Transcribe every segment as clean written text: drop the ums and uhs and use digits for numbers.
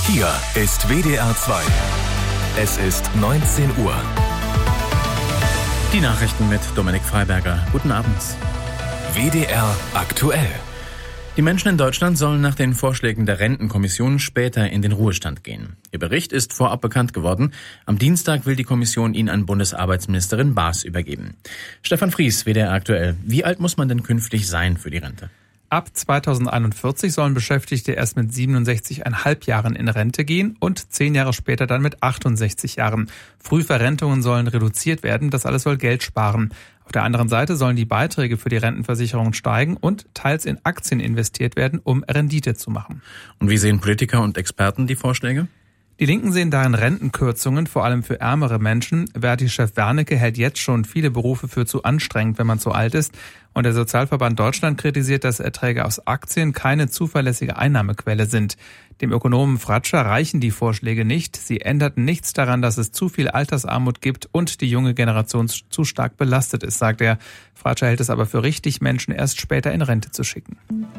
Hier ist WDR 2. Es ist 19 Uhr. Die Nachrichten mit Dominik Freiberger. Guten Abend. WDR aktuell. Die Menschen in Deutschland sollen nach den Vorschlägen der Rentenkommission später in den Ruhestand gehen. Ihr Bericht ist vorab bekannt geworden. Am Dienstag will die Kommission ihn an Bundesarbeitsministerin Baas übergeben. Stefan Fries, WDR aktuell. Wie alt muss man denn künftig sein für die Rente? Ab 2041 sollen Beschäftigte erst mit 67,5 Jahren in Rente gehen und 10 Jahre später dann mit 68 Jahren. Frühverrentungen sollen reduziert werden, das alles soll Geld sparen. Auf der anderen Seite sollen die Beiträge für die Rentenversicherung steigen und teils in Aktien investiert werden, um Rendite zu machen. Und wie sehen Politiker und Experten die Vorschläge? Die Linken sehen darin Rentenkürzungen, vor allem für ärmere Menschen. Verdi-Chef Wernicke hält jetzt schon viele Berufe für zu anstrengend, wenn man zu alt ist. Und der Sozialverband Deutschland kritisiert, dass Erträge aus Aktien keine zuverlässige Einnahmequelle sind. Dem Ökonomen Fratscher reichen die Vorschläge nicht. Sie änderten nichts daran, dass es zu viel Altersarmut gibt und die junge Generation zu stark belastet ist, sagt er. Fratscher hält es aber für richtig, Menschen erst später in Rente zu schicken.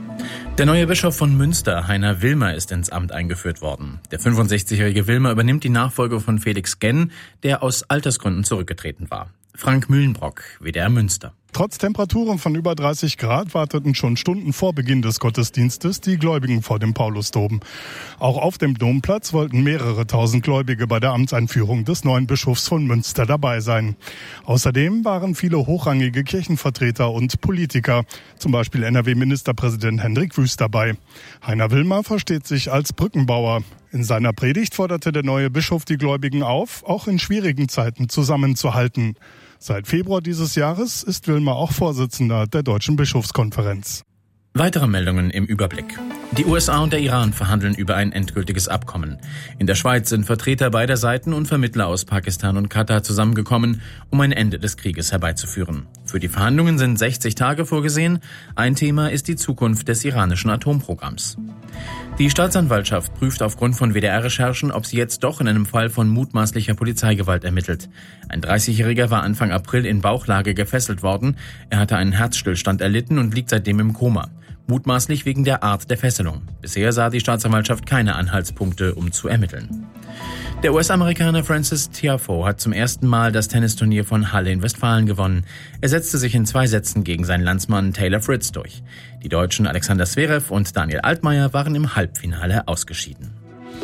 Der neue Bischof von Münster, Heiner Wilmer, ist ins Amt eingeführt worden. Der 65-jährige Wilmer übernimmt die Nachfolge von Felix Genn, der aus Altersgründen zurückgetreten war. Frank Mühlenbrock, WDR Münster. Trotz Temperaturen von über 30 Grad warteten schon Stunden vor Beginn des Gottesdienstes die Gläubigen vor dem Paulusdom. Auch auf dem Domplatz wollten mehrere tausend Gläubige bei der Amtseinführung des neuen Bischofs von Münster dabei sein. Außerdem waren viele hochrangige Kirchenvertreter und Politiker, zum Beispiel NRW-Ministerpräsident Hendrik Wüst dabei. Heiner Wilmer versteht sich als Brückenbauer. In seiner Predigt forderte der neue Bischof die Gläubigen auf, auch in schwierigen Zeiten zusammenzuhalten. Seit Februar dieses Jahres ist Wilmer auch Vorsitzender der Deutschen Bischofskonferenz. Weitere Meldungen im Überblick. Die USA und der Iran verhandeln über ein endgültiges Abkommen. In der Schweiz sind Vertreter beider Seiten und Vermittler aus Pakistan und Katar zusammengekommen, um ein Ende des Krieges herbeizuführen. Für die Verhandlungen sind 60 Tage vorgesehen. Ein Thema ist die Zukunft des iranischen Atomprogramms. Die Staatsanwaltschaft prüft aufgrund von WDR-Recherchen, ob sie jetzt doch in einem Fall von mutmaßlicher Polizeigewalt ermittelt. Ein 30-Jähriger war Anfang April in Bauchlage gefesselt worden. Er hatte einen Herzstillstand erlitten und liegt seitdem im Koma. Mutmaßlich wegen der Art der Fesselung. Bisher sah die Staatsanwaltschaft keine Anhaltspunkte, um zu ermitteln. Der US-Amerikaner Francis Tiafoe hat zum ersten Mal das Tennisturnier von Halle in Westfalen gewonnen. Er setzte sich in 2 Sätzen gegen seinen Landsmann Taylor Fritz durch. Die Deutschen Alexander Zverev und Daniel Altmaier waren im Halbfinale ausgeschieden.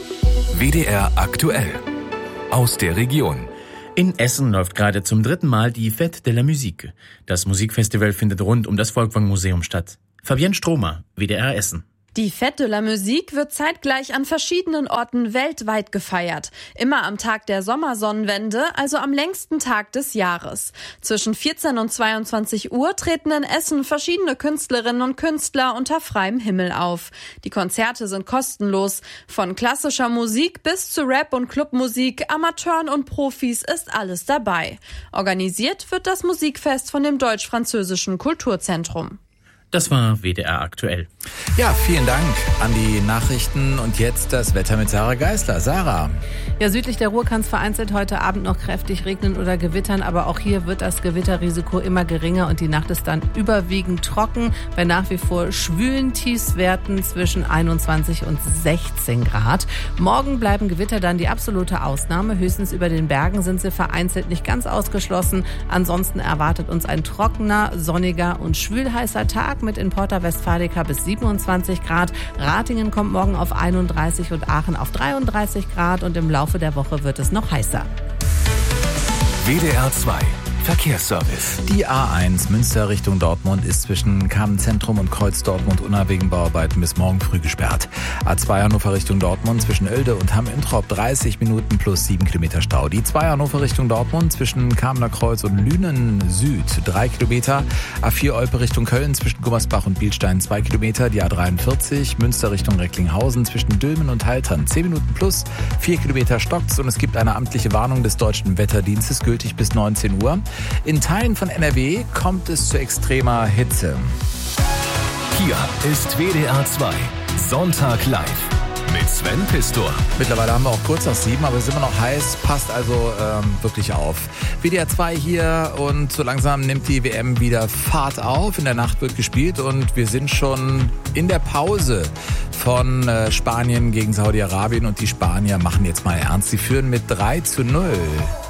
WDR aktuell. Aus der Region. In Essen läuft gerade zum 3. Mal die Fête de la Musique. Das Musikfestival findet rund um das Folkwang-Museum statt. Fabienne Stromer, WDR Essen. Die Fête de la Musique wird zeitgleich an verschiedenen Orten weltweit gefeiert. Immer am Tag der Sommersonnenwende, also am längsten Tag des Jahres. Zwischen 14 und 22 Uhr treten in Essen verschiedene Künstlerinnen und Künstler unter freiem Himmel auf. Die Konzerte sind kostenlos. Von klassischer Musik bis zu Rap- und Clubmusik, Amateuren und Profis ist alles dabei. Organisiert wird das Musikfest von dem Deutsch-Französischen Kulturzentrum. Das war WDR aktuell. Ja, vielen Dank an die Nachrichten und jetzt das Wetter mit Sarah Geisler. Sarah. Ja, südlich der Ruhr kann es vereinzelt heute Abend noch kräftig regnen oder gewittern, aber auch hier wird das Gewitterrisiko immer geringer und die Nacht ist dann überwiegend trocken bei nach wie vor schwülen Tiefstwerten zwischen 21 und 16 Grad. Morgen bleiben Gewitter dann die absolute Ausnahme. Höchstens über den Bergen sind sie vereinzelt nicht ganz ausgeschlossen. Ansonsten erwartet uns ein trockener, sonniger und schwülheißer Tag mit in Porta Westfalica bis 27 Grad. Ratingen kommt morgen auf 31 und Aachen auf 33 Grad und im Laufe der Woche wird es noch heißer. WDR 2 Verkehrsservice. Die A1 Münster Richtung Dortmund ist zwischen Kamenz-Zentrum und Kreuz Dortmund wegen Bauarbeiten bis morgen früh gesperrt. A2 Hannover Richtung Dortmund zwischen Oelde und Hamm-Introp 30 Minuten plus 7 Kilometer Stau. Die 2 Hannover Richtung Dortmund zwischen Kamener Kreuz und Lünen Süd 3 Kilometer. A4 Olpe Richtung Köln zwischen Gummersbach und Bielstein 2 Kilometer. Die A43 Münster Richtung Recklinghausen zwischen Dülmen und Haltern 10 Minuten plus 4 Kilometer stockt's und es gibt eine amtliche Warnung des Deutschen Wetterdienstes gültig bis 19 Uhr. In Teilen von NRW kommt es zu extremer Hitze. Hier ist WDR 2 Sonntag live mit Sven Pistor. Mittlerweile haben wir auch kurz nach 7, aber es ist immer noch heiß, passt also wirklich auf. WDR 2 hier und so langsam nimmt die WM wieder Fahrt auf. In der Nacht wird gespielt und wir sind schon in der Pause von Spanien gegen Saudi-Arabien und die Spanier machen jetzt mal ernst. Sie führen mit 3:0.